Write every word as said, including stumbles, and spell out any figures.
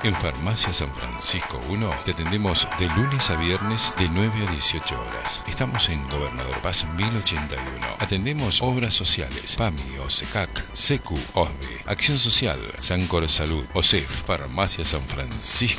En Farmacia San Francisco uno te atendemos de lunes a viernes de nueve a dieciocho horas. Estamos en Gobernador Paz mil ochenta y uno. Atendemos obras sociales, PAMI, OSECAC, SECU, OSDE, Acción Social, Sancor Salud, OSEF, Farmacia San Francisco.